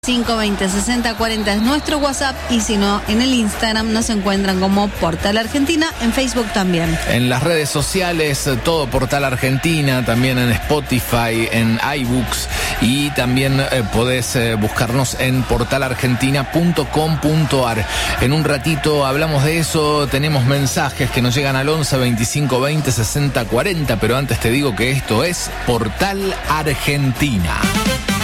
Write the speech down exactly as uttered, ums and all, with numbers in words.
cinco veinte, sesenta cuarenta es nuestro WhatsApp, y si no, en el Instagram nos encuentran como Portal Argentina, en Facebook también. En las redes sociales, todo Portal Argentina, también en Spotify, en iBooks, y también eh, podés eh, buscarnos en portal argentina punto com punto ar. En un ratito hablamos de eso, tenemos mensajes que nos llegan al once, veinticinco, veinte, sesenta, cuarenta, pero antes te digo que esto es Portal Argentina.